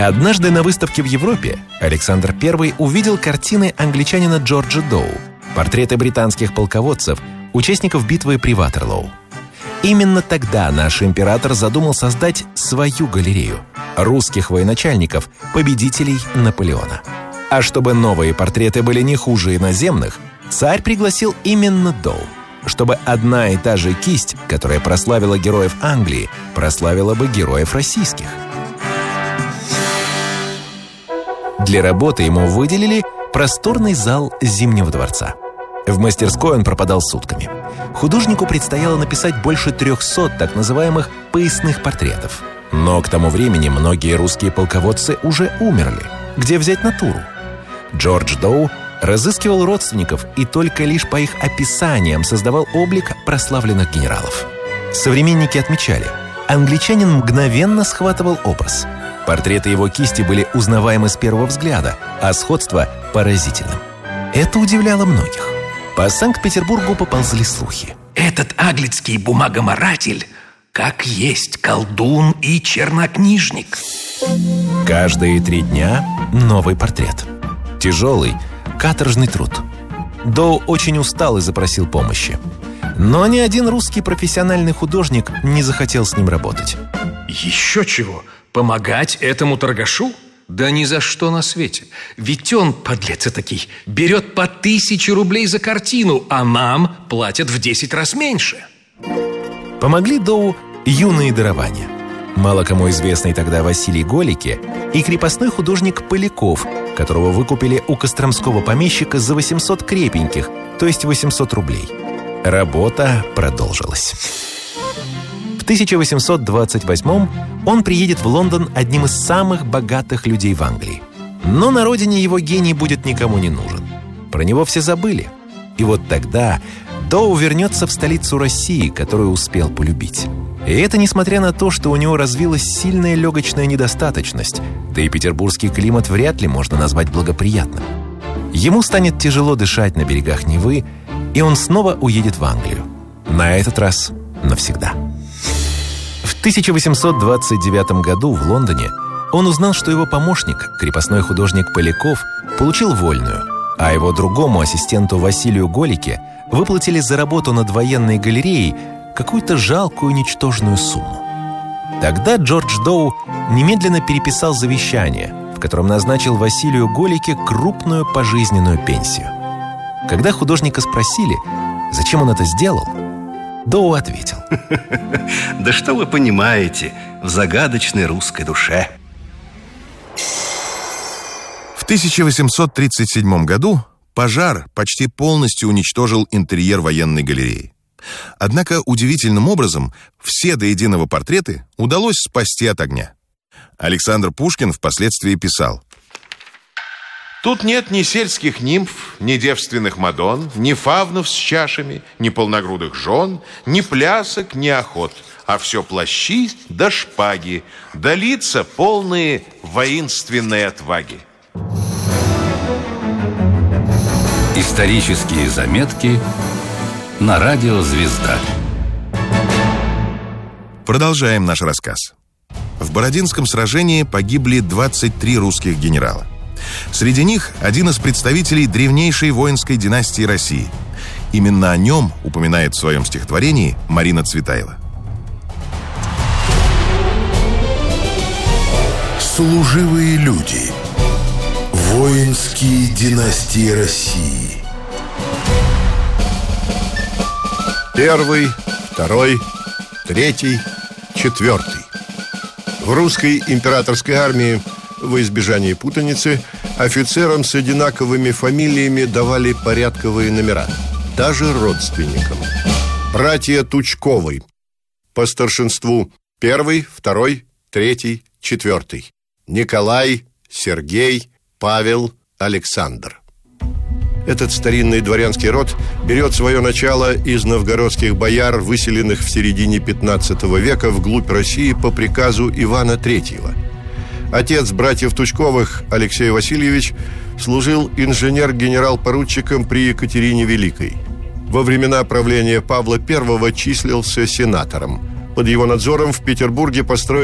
Однажды на выставке в Европе Александр I увидел картины англичанина Джорджа Доу, портреты британских полководцев, участников битвы при Ватерлоу. Именно тогда наш император задумал создать свою галерею русских военачальников, победителей Наполеона. А чтобы новые портреты были не хуже иноземных, царь пригласил именно Доу, чтобы одна и та же кисть, которая прославила героев Англии, прославила бы героев российских. Для работы ему выделили просторный зал Зимнего дворца. В мастерской он пропадал сутками. Художнику предстояло написать больше 300 так называемых поясных портретов. Но к тому времени многие русские полководцы уже умерли. Где взять натуру? Джордж Доу разыскивал родственников и только лишь по их описаниям создавал облик прославленных генералов. Современники отмечали, англичанин мгновенно схватывал образ. Портреты его кисти были узнаваемы с первого взгляда, а сходство поразительным. Это удивляло многих. По Санкт-Петербургу поползли слухи. Этот аглицкий бумагоморатель как есть колдун и чернокнижник. Каждые 3 дня новый портрет. Тяжелый, каторжный труд. Доу очень устал и запросил помощи. Но ни один русский профессиональный художник не захотел с ним работать. Еще чего? Помогать этому торгашу? Да ни за что на свете. Ведь он, подлец этакий, берет по 1000 рублей за картину, а нам платят в 10 раз меньше. Помогли Доу юные дарования. Мало кому известный тогда Василий Голики и крепостной художник Поляков, которого выкупили у костромского помещика за 800 крепеньких, то есть 800 рублей. Работа продолжилась. В 1828 он приедет в Лондон одним из самых богатых людей в Англии. Но на родине его гений будет никому не нужен. Про него все забыли. И вот тогда Доу вернется в столицу России, которую успел полюбить. И это несмотря на то, что у него развилась сильная легочная недостаточность, да и петербургский климат вряд ли можно назвать благоприятным. Ему станет тяжело дышать на берегах Невы, и он снова уедет в Англию. На этот раз навсегда. В 1829 году в Лондоне он узнал, что его помощник, крепостной художник Поляков, получил вольную, а его другому ассистенту Василию Голике выплатили за работу над военной галереей какую-то жалкую ничтожную сумму. Тогда Джордж Доу немедленно переписал завещание, в котором назначил Василию Голике крупную пожизненную пенсию. Когда художника спросили, зачем он это сделал, Доу ответил: «Да что вы понимаете в загадочной русской душе?» В 1837 году пожар почти полностью уничтожил интерьер военной галереи. Однако удивительным образом все до единого портреты удалось спасти от огня. Александр Пушкин впоследствии писал: «Тут нет ни сельских нимф, ни девственных мадон, ни фавнов с чашами, ни полногрудых жен, ни плясок, ни охот, а все плащи да шпаги, да лица полные воинственной отваги». Исторические заметки на радио «Звезда». Продолжаем наш рассказ. В Бородинском сражении погибли 23 русских генерала. Среди них один из представителей древнейшей воинской династии России. Именно о нем упоминает в своем стихотворении Марина Цветаева. Служивые люди. Воинские династии России. Первый, второй, третий, четвертый. В русской императорской армии, во избежание путаницы, офицерам с одинаковыми фамилиями давали порядковые номера, даже родственникам. Братья Тучковы по старшинству: первый, второй, третий, четвертый. Николай, Сергей, Павел, Александр. Этот старинный дворянский род берет свое начало из новгородских бояр, выселенных в середине 15 века вглубь России по приказу Ивана III. Отец братьев Тучковых, Алексей Васильевич, служил инженер-генерал-поручиком при Екатерине Великой. Во времена правления Павла I числился сенатором. Под его надзором в Петербурге построили